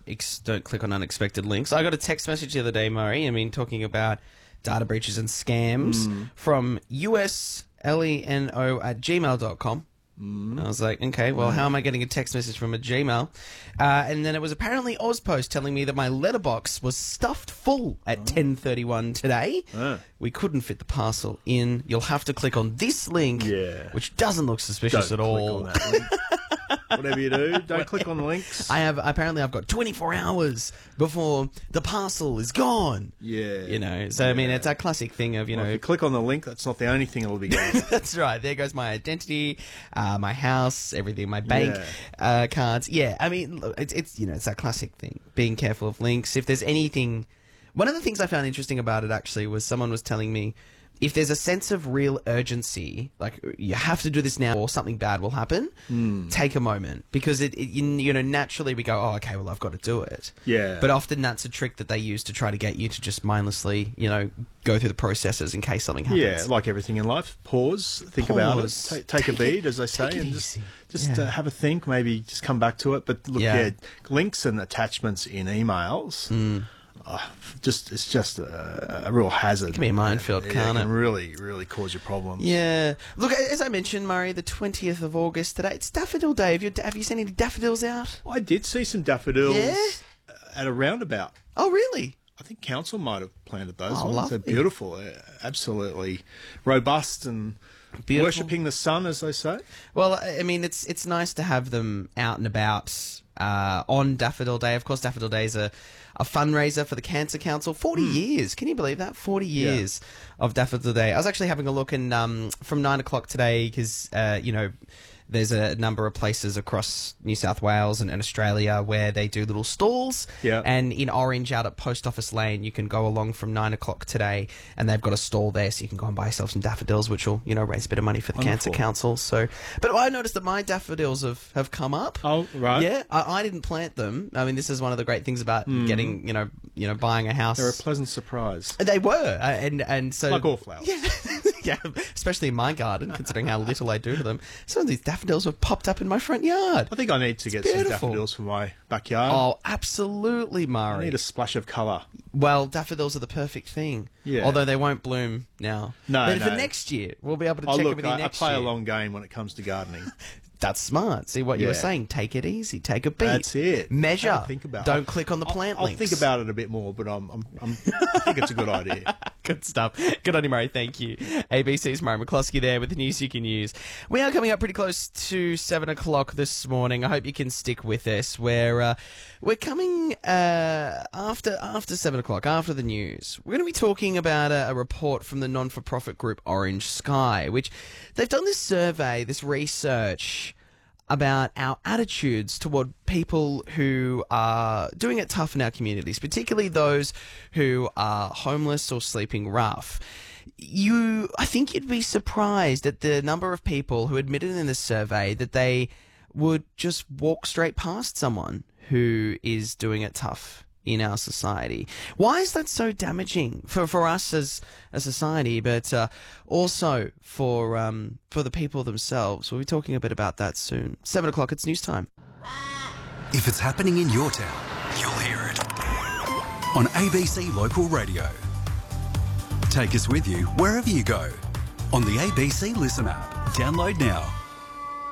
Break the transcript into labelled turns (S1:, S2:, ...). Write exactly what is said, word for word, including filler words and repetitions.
S1: ex- don't click on unexpected links. I got a text message the other day, Murray. I mean, talking about data breaches and scams
S2: Mm.
S1: from usleno at gmail dot com.
S2: Mm.
S1: I was like, okay, well, how am I getting a text message from a Gmail? Uh, and then it was apparently Ozpost telling me that my letterbox was stuffed full at
S2: Oh.
S1: ten thirty-one today.
S2: Ah.
S1: We couldn't fit the parcel in. You'll have to click on this link,
S2: Yeah.
S1: which doesn't look suspicious
S2: Don't
S1: at
S2: click
S1: all.
S2: on that link. Whatever you do, don't click on the links.
S1: I have apparently I've got twenty-four hours before the parcel is gone.
S2: Yeah.
S1: You know, so I mean,
S2: Yeah.
S1: it's a classic thing of, you
S2: Well,
S1: know,
S2: if you click on the link, that's not the only thing it'll be going.
S1: that's right. There goes my identity, uh, my house, everything, my bank
S2: Yeah.
S1: uh, cards. Yeah, I mean, look, it's, it's you know, it's that classic thing. Being careful of links. If there's anything, one of the things I found interesting about it actually was someone was telling me if there's a sense of real urgency, like you have to do this now or something bad will happen,
S2: Hmm.
S1: take a moment because it, it you, you know naturally we go, oh okay, well I've got to do it.
S2: Yeah.
S1: But often that's a trick that they use to try to get you to just mindlessly, you know, go through the processes in case something happens.
S2: Yeah, like everything in life. Pause, think about it,
S1: Pause.
S2: take, take,
S1: Take
S2: a beat,
S1: it-
S2: as they say,
S1: take it
S2: and just
S1: easy.
S2: just
S1: Yeah.
S2: uh, have a think. Maybe just come back to it. But look,
S1: Yeah.
S2: yeah, links and attachments in emails.
S1: Mm.
S2: Uh, just it's just a, a real hazard. It
S1: can be a minefield, can't
S2: it?
S1: it?
S2: Can really, really cause you problems.
S1: Yeah. Look, as I mentioned, Murray, the twentieth of August today, it's Daffodil Day. Have you, have you seen any daffodils out?
S2: I did see some daffodils
S1: Yeah?
S2: uh, at a roundabout.
S1: Oh, really?
S2: I think council might have planted those
S1: Oh,
S2: ones.
S1: lovely.
S2: They're beautiful, uh, absolutely robust and
S1: Beautiful.
S2: worshipping the sun, as they say.
S1: Well, I I mean, it's it's nice to have them out and about uh, on Daffodil Day. Of course, Daffodil Day is a, a fundraiser for the Cancer Council. Forty years, can you believe that? Forty
S2: Yeah.
S1: years of Daffodil Day. I was actually having a look, and um, from nine o'clock today, because uh, you know. There's a number of places across New South Wales and, and Australia where they do little stalls.
S2: Yeah.
S1: And in Orange, out at Post Office Lane, you can go along from nine o'clock today, and they've got a stall there, so you can go and buy yourself some daffodils, which will, you know, raise a bit of money for the Cancer
S2: Wonderful.
S1: Council. So, but I noticed that my daffodils have, have come up.
S2: Oh, right.
S1: Yeah, I, I didn't plant them. I mean, this is one of the great things about getting, you know, you know, buying a house.
S2: They're a pleasant surprise.
S1: They were, uh, and and so
S2: Like all flowers.
S1: Yeah, yeah, especially in my garden, considering how little I do to them. Some of these daffodils have popped up in my front yard.
S2: I think I need to get some
S1: beautiful.
S2: daffodils for my backyard.
S1: Oh, absolutely,
S2: I
S1: Murray.
S2: need a splash of colour.
S1: Well, daffodils are the perfect thing.
S2: Yeah.
S1: Although they won't bloom now.
S2: No,
S1: but for
S2: no.
S1: next year, we'll be able to
S2: Oh,
S1: check
S2: look,
S1: everything
S2: I, I
S1: next
S2: play
S1: year.
S2: a long game when it comes to gardening.
S1: That's smart. See what you were
S2: Yeah.
S1: saying. Take it easy. Take a beat.
S2: That's it.
S1: Measure.
S2: Have a think about
S1: Don't
S2: it.
S1: click on the
S2: I'll-
S1: plant
S2: I'll,
S1: links.
S2: think about it a bit more, but I'm, I'm, I'm, I think it's a good idea.
S1: Good stuff. Good on you, Murray. Thank you. A B C's Murray McCloskey there with the news you can use. We are coming up pretty close to seven o'clock this morning. I hope you can stick with us. We're uh, we're coming uh, after after seven o'clock, after the news. We're going to be talking about a, a report from the non-for-profit group Orange Sky, which they've done this survey, this research about our attitudes toward people who are doing it tough in our communities, particularly those who are homeless or sleeping rough. You, I think you'd be surprised at the number of people who admitted in this survey that they would just walk straight past someone who is doing it tough in our society. Why is that so damaging for, for us as a society, but uh, also for um, for the people themselves? We'll be talking a bit about that soon. Seven o'clock, it's news time.
S3: If it's happening in your town, you'll hear it on A B C Local Radio. Take us with you wherever you go on the A B C Listen app. Download now.